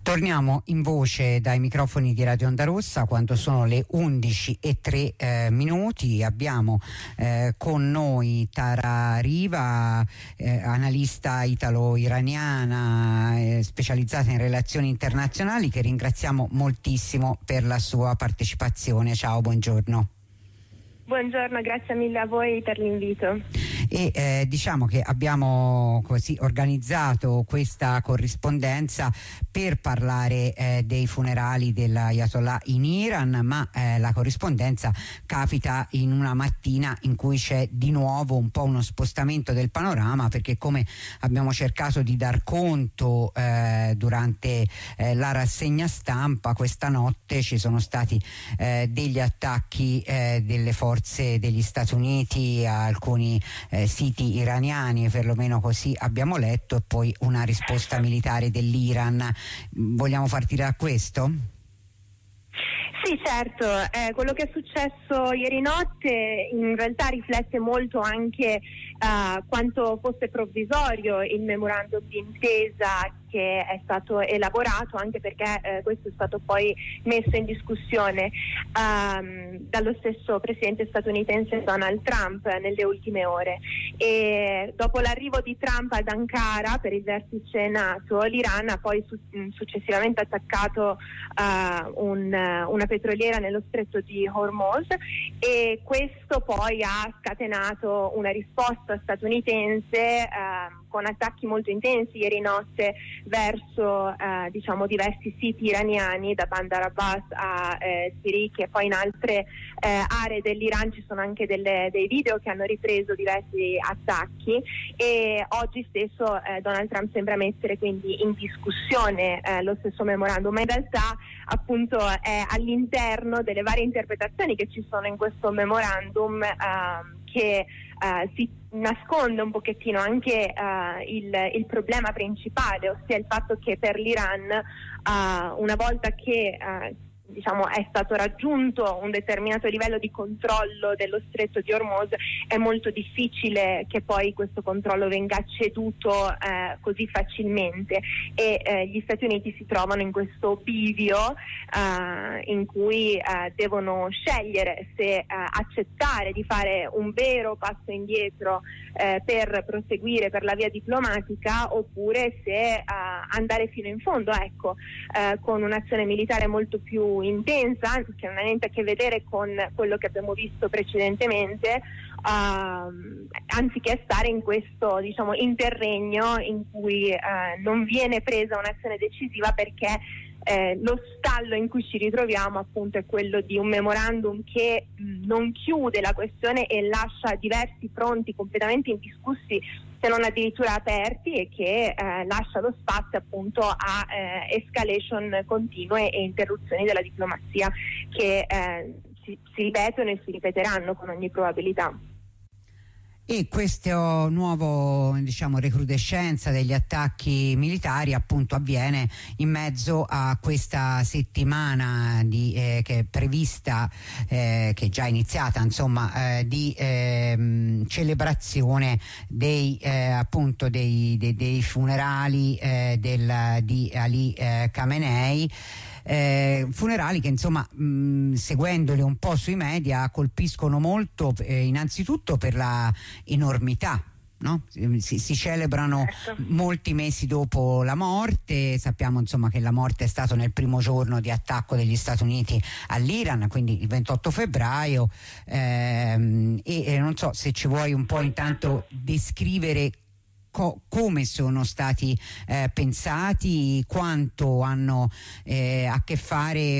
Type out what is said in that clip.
Torniamo in voce dai microfoni di Radio Onda Rossa quando sono le 11:03 Abbiamo con noi Tara Riva, analista italo-iraniana, specializzata in relazioni internazionali, che ringraziamo moltissimo per la sua partecipazione. Ciao, buongiorno. Buongiorno, grazie mille a voi per l'invito. E diciamo che abbiamo così organizzato questa corrispondenza per parlare dei funerali dell'Ayatollah in Iran, ma la corrispondenza capita in una mattina in cui c'è di nuovo un po' uno spostamento del panorama, perché come abbiamo cercato di dar conto durante la rassegna stampa, questa notte ci sono stati degli attacchi delle forze degli Stati Uniti a alcuni siti iraniani, perlomeno così abbiamo letto, e poi una risposta militare dell'Iran. Vogliamo partire da questo? Sì, certo, quello che è successo ieri notte in realtà riflette molto anche quanto fosse provvisorio il memorandum d'intesa che è stato elaborato, anche perché questo è stato poi messo in discussione dallo stesso presidente statunitense Donald Trump nelle ultime ore. E dopo l'arrivo di Trump ad Ankara per il vertice NATO, l'Iran ha poi successivamente attaccato una petroliera nello stretto di Hormuz, e questo poi ha scatenato una risposta statunitense con attacchi molto intensi ieri notte verso diversi siti iraniani, da Bandar Abbas a Sirik, e poi in altre aree dell'Iran ci sono anche dei video che hanno ripreso diversi attacchi, e oggi stesso Donald Trump sembra mettere quindi in discussione lo stesso memorandum, ma in realtà appunto è all'interno delle varie interpretazioni che ci sono in questo memorandum che si nasconde un pochettino anche il problema principale, ossia il fatto che per l'Iran una volta che è stato raggiunto un determinato livello di controllo dello stretto di Hormuz, è molto difficile che poi questo controllo venga ceduto così facilmente, e gli Stati Uniti si trovano in questo bivio in cui devono scegliere se accettare di fare un vero passo indietro per proseguire per la via diplomatica, oppure se andare fino in fondo, con un'azione militare molto più intensa, che non ha niente a che vedere con quello che abbiamo visto precedentemente, anziché stare in questo interregno in cui non viene presa un'azione decisiva, perché lo stallo in cui ci ritroviamo appunto è quello di un memorandum che non chiude la questione e lascia diversi fronti completamente indiscussi, se non addirittura aperti, e che lascia lo spazio appunto a escalation continue e interruzioni della diplomazia che si ripetono e si ripeteranno con ogni probabilità. E questo nuovo recrudescenza degli attacchi militari appunto avviene in mezzo a questa settimana che è prevista, che è già iniziata di celebrazione dei funerali di Ali Khamenei. Funerali che seguendoli un po' sui media colpiscono molto, innanzitutto per la enormità, no? Si celebrano molti mesi dopo la morte. Sappiamo che la morte è stata nel primo giorno di attacco degli Stati Uniti all'Iran, quindi il 28 febbraio, e non so se ci vuoi un po' intanto descrivere come sono stati pensati, quanto hanno a che fare